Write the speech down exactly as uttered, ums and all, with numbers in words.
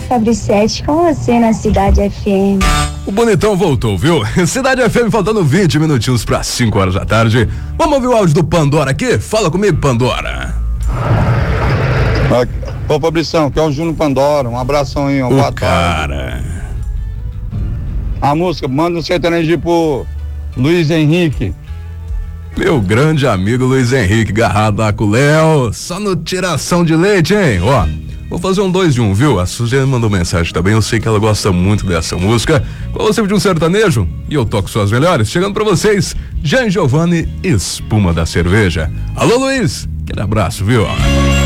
Fabricete, com você na Cidade F M. O bonitão voltou, viu? Cidade F M faltando vinte minutinhos para cinco horas da tarde. Vamos ouvir o áudio do Pandora aqui? Fala comigo, Pandora. Ô, Fabrição, que é o Júnior Pandora. Um abração aí, um boa cara. tarde. A música, manda um sertanejo pro Luiz Henrique. Meu grande amigo Luiz Henrique, garrado lá com o Léo, só no tiração de leite, hein? Ó, vou fazer um dois de um, viu? A Suzane mandou mensagem também, eu sei que ela gosta muito dessa música. Qual você pediu um sertanejo? E eu toco suas melhores, chegando pra vocês, Jean Giovanni, Espuma da Cerveja. Alô, Luiz, aquele abraço, viu?